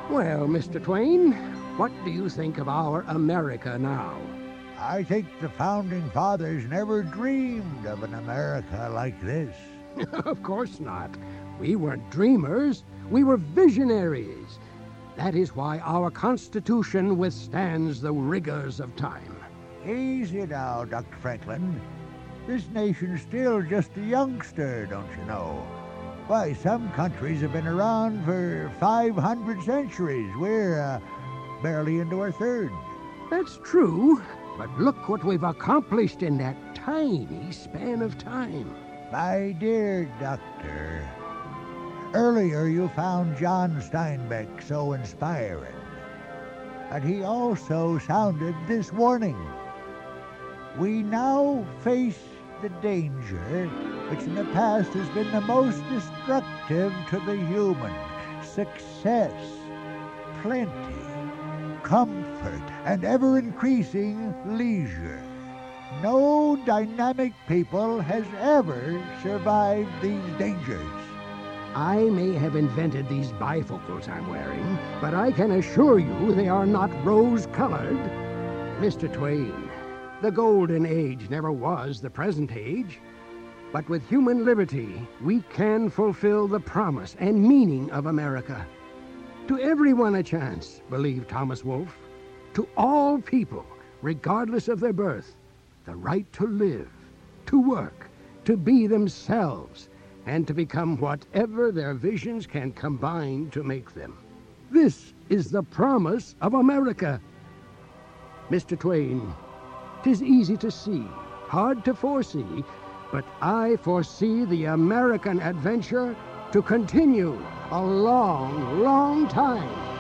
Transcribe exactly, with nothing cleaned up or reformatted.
Well, Mister Twain, what do you think of our America now? I think the Founding Fathers never dreamed of an America like this. Of course not. We weren't dreamers. We were visionaries. That is why our Constitution withstands the rigors of time. Easy now, Doctor Franklin. This nation's still just a youngster, don't you know? Why, some countries have been around for five hundred centuries. We're uh, barely into our third. That's true, but look what we've accomplished in that tiny span of time. My dear Doctor, earlier you found John Steinbeck so inspiring, and he also sounded this warning. We now face the danger which in the past has been the most destructive to the human. Success, plenty, comfort, and ever-increasing leisure. No dynamic people has ever survived these dangers. I may have invented these bifocals I'm wearing, but I can assure you they are not rose-colored. Mister Twain, the golden age never was the present age. But with human liberty, we can fulfill the promise and meaning of America. To everyone a chance, believed Thomas Wolfe. To all people, regardless of their birth, the right to live, to work, to be themselves, and to become whatever their visions can combine to make them. This is the promise of America. Mister Twain, 'tis easy to see, hard to foresee, but I foresee the American adventure to continue a long, long time.